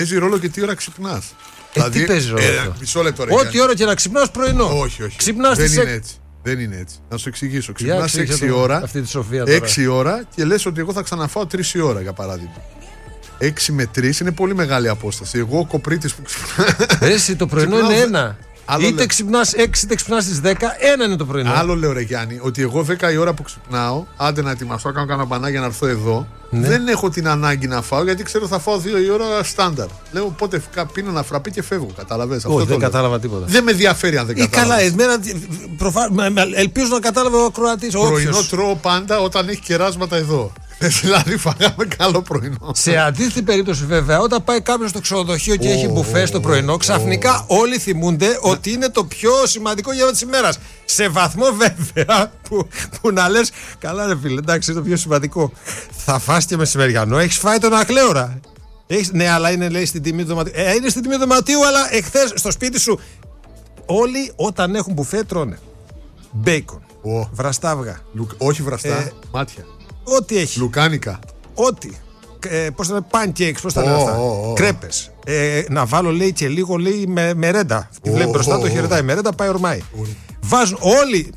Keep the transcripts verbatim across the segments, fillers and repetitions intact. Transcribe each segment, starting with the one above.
Παίζει ρόλο και τι ώρα ξυπνάς. Ε, δηλαδή, τι παίζει ρόλο. Ε, μισό λεπτό, ρε, ό,τι ώρα και να ξυπνάς πρωινό. Όχι, όχι. Ξυπνάς δεν στις είναι έτσι. Δεν είναι έτσι. Να σου εξηγήσω. Ξυπνάς έξι ώρα, αυτή τη σοφία τώρα. έξι ώρα και λες ότι εγώ θα ξαναφάω τρεις η ώρα για παράδειγμα. έξι με τρεις είναι πολύ μεγάλη απόσταση. Εγώ ο κοπρίτης που ξυπνάω. Εσύ το πρωινό είναι ένα. Άλλο είτε ξυπνάς έξι είτε ξυπνάς στις δέκα, ένα είναι το πρωινό. Άλλο λέω, ρε Γιάννη, ότι εγώ δέκα η ώρα που ξυπνάω, άντε να ετοιμαστώ, κάνω κανένα μπανά για να έρθω εδώ. Ναι. Δεν έχω την ανάγκη να φάω γιατί ξέρω θα φάω δύο η ώρα στάνταρ. Λέω οπότε πίνω ένα φραπί και φεύγω. Καταλαβες. Όχι, δεν κατάλαβα τίποτα. Δεν με ενδιαφέρει αν δεν κατάλαβα. Καλά, εμένα, προφα... ελπίζω να κατάλαβε ο ακροατής. Πρωινό τρώω πάντα όταν έχει κεράσματα εδώ. Δηλαδή φάγαμε καλό πρωινό. Σε αντίθετη περίπτωση, βέβαια, όταν πάει κάποιος στο ξενοδοχείο και oh, έχει μπουφέ στο πρωινό, ξαφνικά oh. όλοι θυμούνται ότι είναι το πιο σημαντικό γεύμα της ημέρας. Σε βαθμό, βέβαια, που, που να λες, καλά, ρε φίλε, εντάξει, είναι το πιο σημαντικό. Θα φας και μεσημεριανό, έχεις φάει τον ακλέωρα. Έχεις, ναι, αλλά είναι, λέει, στην τιμή του δωματίου. Ε, είναι στην τιμή του δωματίου, αλλά εχθές στο σπίτι σου. Όλοι όταν έχουν μπουφέ τρώνε μπέικον, oh. βραστά αυγά. Λου, όχι βραστά, ε, μάτια. Ό,τι έχει. Λουκάνικα. Ό,τι. Ε, πώς θα είναι, pancakes, πώς θα λένε αυτά. Oh, oh, oh. Κρέπες. Ε, να βάλω, λέει, και λίγο, λέει, με μερέντα. Τη oh, βλέπει μπροστά, oh, το χαιρετάει. Η μερέντα πάει ορμάει. Oh. Βάζουν όλοι.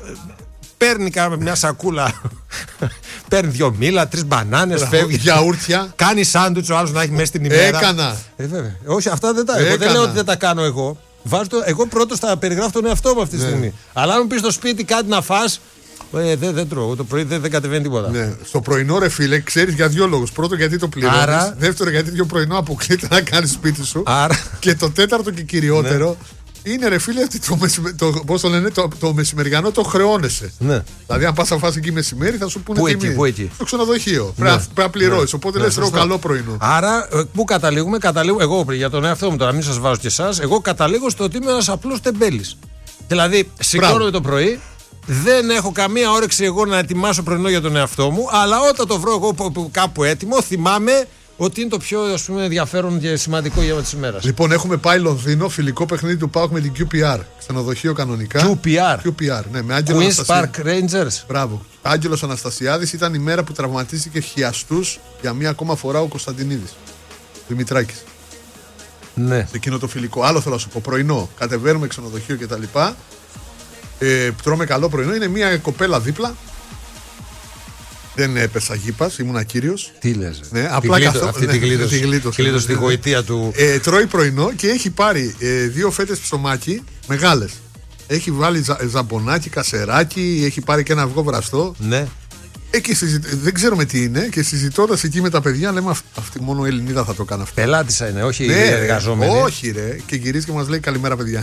Παίρνει μια σακούλα. Παίρνει δύο μήλα, τρεις μπανάνες, φεύγει. Γιαούρτια. Κάνει σάντουιτς ο άλλος να έχει μέσα στην ημέρα. Έκανα. Ε, βέβαια. Όχι, αυτά δεν τα έχω. Δεν λέω ότι δεν τα κάνω εγώ. Βάζω το, εγώ πρώτος θα περιγράφω τον εαυτό μου αυτή τη στιγμή. Αλλά αν μου πει στο σπίτι κάτι να φας. Ε, δεν, δεν τρώω, το πρωί δεν, δεν κατεβαίνει τίποτα. Ναι. Στο πρωινό, ρε φίλε, ξέρεις για δύο λόγους. Πρώτο, γιατί το πληρώνεις. Άρα... Δεύτερο, γιατί το πρωινό αποκλείται να κάνεις σπίτι σου. Άρα... Και το τέταρτο και κυριότερο ναι. είναι, ρε φίλε, ότι το, το, πώς το, λένε, το, το μεσημεριανό το χρεώνεσαι. Ναι. Δηλαδή, αν πας να φας εκεί μεσημέρι, θα σου πούνε πού τιμή. Εκεί, πού εκεί. Στο ξενοδοχείο. Ναι. Πρέπει να πληρώσεις. Ναι. Οπότε ναι. λες, τρώω καλό πρωινό. Άρα, πού καταλήγουμε, καταλήγουμε. Εγώ για τον εαυτό μου τώρα, μην σας βάζω και εσάς. Εγώ καταλήγω στο ότι είμαι ένας απλός τεμπέλης. Δηλαδή, σηκώνομαι το πρωί. Δεν έχω καμία όρεξη εγώ να ετοιμάσω πρωινό για τον εαυτό μου, αλλά όταν το βρω εγώ κάπου έτοιμο, θυμάμαι ότι είναι το πιο, ας πούμε, ενδιαφέρον και σημαντικό γεύμα της ημέρας. Λοιπόν, έχουμε πάει Λονδίνο, φιλικό παιχνίδι του ΠΑΟΚ με την κιου πι αρ. Ξενοδοχείο κανονικά. κιου πι αρ. κιου πι αρ, ναι, με Άγγελο Queen's Park Rangers. Μπράβο. Άγγελος Αναστασιάδης, ήταν η μέρα που τραυματίστηκε χιαστούς για μία ακόμα φορά ο Κωνσταντινίδης. Δημητράκης. Ναι. Σε εκείνο το φιλικό. Άλλο θέλω να σου πω. Πρωινό. Κατεβαίνουμε ξενοδοχείο κτλ. Ε, τρώμε καλό πρωινό. Είναι μια κοπέλα δίπλα. Δεν έπεσα γήπας, ήμουνα κύριος. Τι λες. Ναι, απλά καθώ, αυτή ναι, την κλείδωση. Κλείδωση στη γοητεία του. Ε, τρώει πρωινό και έχει πάρει ε, δύο φέτες ψωμάκι μεγάλες. Έχει βάλει ζα, ζαμπονάκι, κασεράκι, έχει πάρει και ένα αυγό βραστό. Ναι. Ε, και συζητ... Δεν ξέρουμε τι είναι και συζητώντας εκεί με τα παιδιά λέμε αυτή μόνο Ελληνίδα θα το κάνει αυτό. Πελάτησα είναι, όχι ναι, εργαζόμενη. Όχι ρε. Και γυρίζει και μας λέει καλημέρα παιδιά.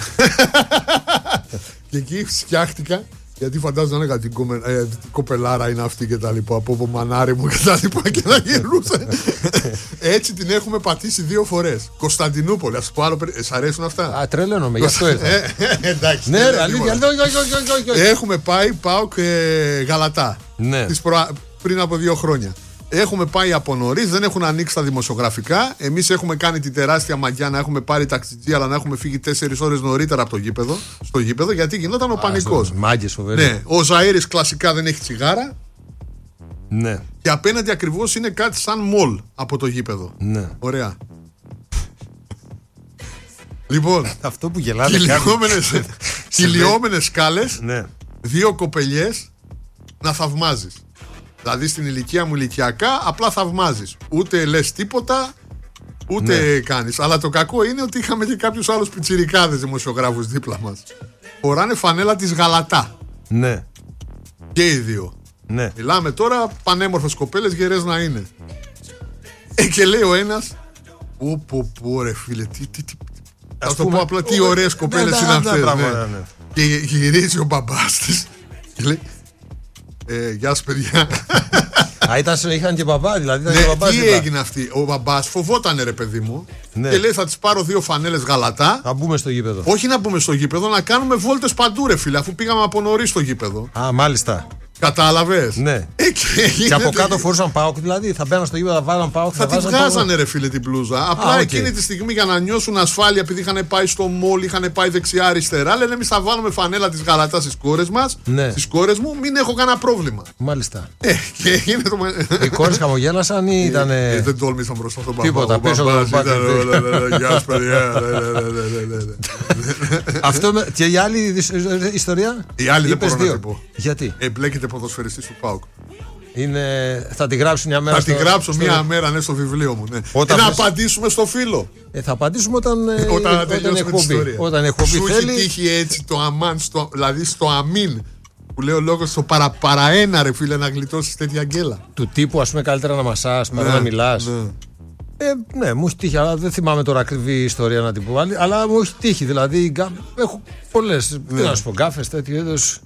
Και εκεί φτιάχτηκα. Γιατί φαντάζομαι να έλεγα την κομε, ε, κοπελάρα είναι αυτή και τα λοιπά. Από από μανάρι μου και τα λοιπά και να γυρνούσε. Έτσι την έχουμε πατήσει δύο φορές. Κωνσταντινούπολη, ας πω άλλο. Σ' αρέσουν αυτά. Α, τρελαίνομαι, γι' αυτό ήρθα. ε, ε, εντάξει. Ναι, ρε, αλήθεια. Έχουμε πάει, πάω και Γαλατά. Ναι. Προ... Πριν από δύο χρόνια. Έχουμε πάει από νωρίς, δεν έχουν ανοίξει τα δημοσιογραφικά. Εμείς έχουμε κάνει την τεράστια μαγιά να έχουμε πάρει ταξιτζή, αλλά να έχουμε φύγει τέσσερις ώρες νωρίτερα από το γήπεδο, στο γήπεδο, γιατί γινόταν ο Α, πανικός. Μάγκες, φοβερή. Ναι, ο Ζαΐρης κλασικά δεν έχει τσιγάρα. Ναι. Και απέναντι ακριβώς είναι κάτι σαν μολ από το γήπεδο. Ναι. Ωραία. Λοιπόν, αυτό που γελάτε κυλιόμενες σκάλες, ναι. Δύο κοπελιές να θαυμάζεις. Δηλαδή στην ηλικία μου ηλικιακά απλά θαυμάζεις. Ούτε λες τίποτα, ούτε ναι. κάνεις. Αλλά το κακό είναι ότι είχαμε και κάποιους άλλους πιτσιρικάδες δημοσιογράφους δίπλα μας. Φοράνε φανέλα της Γαλατά. Ναι. Και οι δύο. Ναι. Μιλάμε τώρα πανέμορφες κοπέλες, γερές να είναι. Ε, και λέει ο ένας, πω πω πω ρε φίλε, τι, τι, τι. Θα το πω απλά, τι ωραίες κοπέλες είναι αυτές. Και γυρίζει ο μπαμπάς της και λέει, Ε, γεια σας παιδιά. Α, ήταν, είχαν και μπαμπά, δηλαδή. Ήταν ναι, και μπαμπάς, τι είπα. έγινε αυτή. Ο μπαμπάς φοβότανε ρε παιδί μου. Ναι. Και λέει θα τις πάρω δύο φανέλες Γαλατά. Να μπούμε στο γήπεδο. Όχι να μπούμε στο γήπεδο, να κάνουμε βόλτες παντού ρε φίλε. Αφού πήγαμε από νωρίς στο γήπεδο. Α, μάλιστα. Κατάλαβες. Ναι. Ε, και, και από κάτω φορούσαν ΠΑΟΚ, δηλαδή θα μπαίναν στο γήπεδο, θα βάλαν ΠΑΟΚ. Θα, θα τη βγάζανε, ρε φίλε, την μπλούζα. Απλά Α, okay. εκείνη τη στιγμή για να νιώσουν ασφάλεια, επειδή είχαν πάει στο μόλ, είχαν πάει δεξιά-αριστερά, λένε εμείς θα βάλουμε φανέλα της Γαλατάς στις κόρες μας, ναι. στις κόρες μου, μην έχω κανένα πρόβλημα. Μάλιστα. Ε, και είναι το... Οι κόρες χαμογέλασαν ή ήταν. Ε, δεν τόλμησαν μπροστά στον παπά. Τίποτα, πίσω από τον παπά. Γεια σου, παιδιά. Αυτό και η άλλη ιστορία. Η άλλη δεν μπορώ να την πω. Γιατί? Εμπλέκεται ποδοσφαιριστής του ΠΑΟΚ. Είναι... Θα τη γράψω μια μέρα. Θα στο... τη γράψω στο... μια μέρα, ναι, στο βιβλίο μου. Ναι. Όταν ε, να πες... απαντήσουμε στο φίλο. Ε, θα απαντήσουμε όταν, όταν, όταν τελειώσουμε την ιστορία. Όταν εκπομπή σου θέλει. έχει τύχει έτσι το αμάν, στο, δηλαδή στο αμήν. Που λέει ο λόγος στο παρα, παραένα, ρε φίλε, να γλιτώσεις τέτοια γκέλα. Του τύπου, ας πούμε, καλύτερα να μασάς παρά να μιλάς. Ναι. Ε, ναι, μου έχει τύχει, αλλά δεν θυμάμαι τώρα ακριβή ιστορία να την πω. Αλλά μου έχει τύχει, δηλαδή έχω πολλές. Ναι. Τι να σου πω, γκάφες, τέτοιο είδος.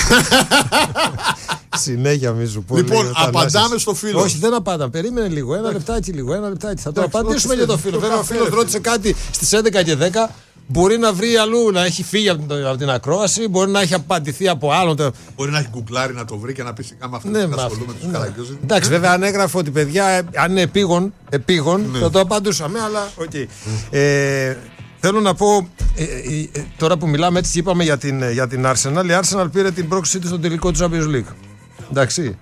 Συνέχεια μη σου πω. Λοιπόν, απαντάμε στο φίλο. Όχι, δεν απάνταμε. Περίμενε λίγο. Ένα λεπτάκι λίγο. Ένα λεπτάκι. Θα το απαντήσουμε για το φίλο. Βέβαια, ο φίλος ρώτησε κάτι στις έντεκα και δέκα. Μπορεί να βρει αλλού, να έχει φύγει από την ακρόαση. Μπορεί να έχει απαντηθεί από άλλον. Μπορεί να έχει γκουγκλάρει να το βρει και να πει σιγά με αυτό ναι, που ασχολούμαι με του Καραγκιόζη. Εντάξει, βέβαια, αν έγραφε ότι παιδιά, αν είναι επίγον, επίγον ναι. θα το απαντούσαμε, αλλά οκ. Okay. Mm. Ε, Θέλω να πω, ε, ε, τώρα που μιλάμε έτσι είπαμε για την, για την Arsenal, η Arsenal πήρε την πρόκλησή της στο τελικό του Champions League. Εντάξει.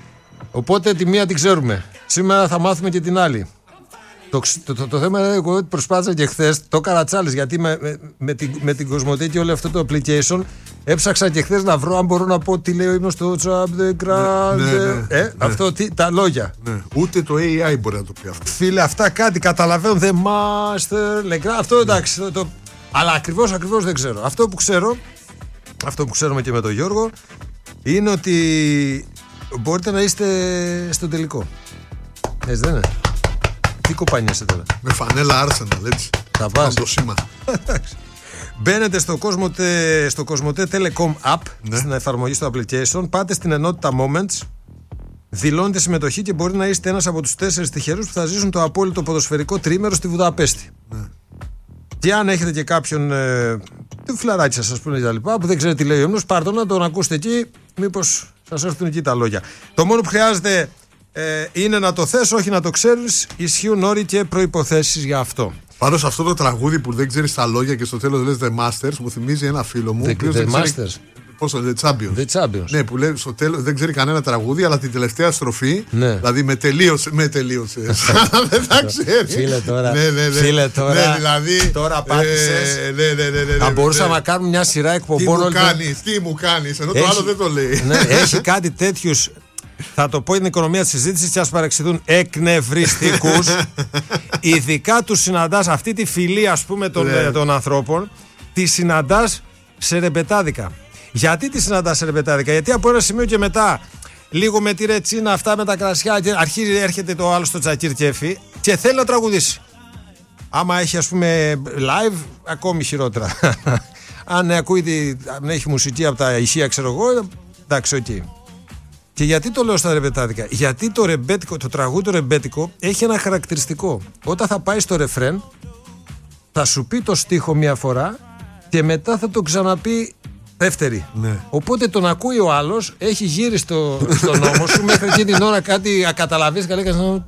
Οπότε τη μία την ξέρουμε. Σήμερα θα μάθουμε και την άλλη. Το, το, το, το θέμα είναι εγώ ότι προσπάθησα και χθες, το καρατσάλης, γιατί με, με, με, την, με την Κοσμοτέ και όλο αυτό το application έψαξα και χθες να βρω αν μπορώ να πω τι λέει ο ύμνος στο Chap the Grand. Ναι, ναι, ναι, ε, ναι. Αυτό τι, τα λόγια. Ναι. Ούτε το έι άι μπορεί να το πει αυτό. Φίλε, αυτά κάτι καταλαβαίνω. The Master, Le Grand. Αυτό εντάξει. Το, το, αλλά ακριβώς, ακριβώς δεν ξέρω. Αυτό που ξέρω, αυτό που ξέρουμε και με τον Γιώργο, είναι ότι μπορείτε να είστε στο τελικό. Έτσι δεν είναι? Τι κοπάνιασαι τώρα? Με φανέλα Arsenal, έτσι. Θα πας. Το σήμα. Μπαίνετε στο Cosmote, στο Cosmote Telecom App, ναι. στην εφαρμογή στο application, πάτε στην ενότητα Moments, δηλώνετε συμμετοχή και μπορεί να είστε ένας από τους τέσσερις τυχερούς που θα ζήσουν το απόλυτο ποδοσφαιρικό τρίμερο στη Βουδαπέστη. Ναι. Και αν έχετε και κάποιον ε, φιλαράκι σας, ας πούμε, λοιπά, που δεν ξέρετε τι λέει ο ύμνος, πάρτε να τον ακούσετε εκεί, μήπως σας έρθουν εκεί τα λόγια. Το μόνο που χρειάζεται ε, είναι να το θες, όχι να το ξέρεις. Ισχύουν όροι και προϋποθέσεις για αυτό. Πάντως αυτό το τραγούδι που δεν ξέρεις τα λόγια και στο τέλος λες The Masters μου θυμίζει ένα φίλο μου. The, the δεν Masters. Ξέρει... Πόσο, The Champions. The Champions. Ναι, που λέει στο τέλος δεν ξέρει κανένα τραγούδι, αλλά την τελευταία στροφή. Ναι. Δηλαδή με τελείωσε. Με τελείωσε. Δεν τα ξέρει. Φίλε τώρα. Ναι, ναι, ναι. Φίλε τώρα. Ναι, δηλαδή, τώρα πάτησες. Ε, ναι, ναι, ναι, ναι, ναι, θα μπορούσαμε ναι. να κάνουμε μια σειρά εκπομπών. Τι μου κάνεις, τι μου κάνεις. Ενώ έχει, το άλλο δεν το λέει. Ναι, έχει κάτι τέτοιους. Θα το πω για την οικονομία της συζήτησης και ας παρεξηγούν εκνευριστικούς. Ειδικά τους συναντάς αυτή τη φιλία, ας πούμε, των, ναι. των ανθρώπων. Τη συναντάς σε ρεμπετάδικα. Γιατί τη συναντάς σε ρεμπετάδικα? Γιατί από ένα σημείο και μετά, λίγο με τη ρετσίνα, αυτά με τα κρασιά, και αρχίζει, έρχεται το άλλο στο τσακίρ κέφι και θέλει να τραγουδήσει. Άμα έχει, ας πούμε, live, ακόμη χειρότερα. Αν ακούει, αν έχει μουσική από τα ηχεία, ξέρω εγώ, εντάξει, οκ. Okay. Και γιατί το λέω στα ρεμπετάδικα? Γιατί το ρεμπέτικο, το τραγούδι το ρεμπέτικο έχει ένα χαρακτηριστικό. Όταν θα πάει στο ρεφρέν, θα σου πει το στίχο μία φορά και μετά θα το ξαναπεί δεύτερη. Ναι. Οπότε τον ακούει ο άλλος, έχει γύρει στο, στον νόμο σου, μέχρι εκείνη την ώρα κάτι ακαταλαβείς και λέει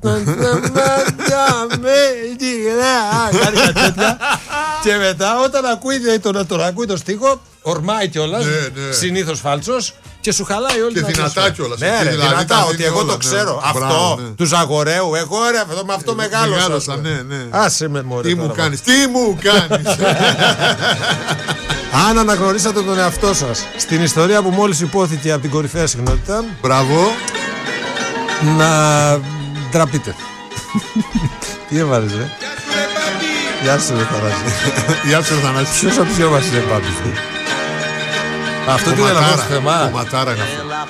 και μετά όταν ακούει τον, τον ακούει το στίχο, ορμάει κιόλας, ναι, ναι. συνήθως φάλτσος, και σου χαλάει όλη την Και δυνατά κιόλας. Ναι, ρε, δηλαδή, δυνατά, ότι εγώ το ξέρω. Ναι. Αυτό, μπράβο, ναι. του Ζαγορέου, εγώ ρε, με αυτό μεγάλωσα. Μεγάλωσα, ναι, ναι. Άσε με μωρέ. Τι μου κάνεις, τι μου κάνεις. Αν αναγνωρίσατε τον εαυτό σας στην ιστορία που μόλις υπόθηκε από την κορυφαία συχνότητα, μπράβο, να ντραπείτε. Τι έβαλες ρε? Γεια σου ρε Θανάση. Γεια σου ρε Θανάση. Ποιος από τους δυο μας είναι Πάπης? Αυτό τι είναι λαβός θέμα? Κομματάρα είναι αυτό.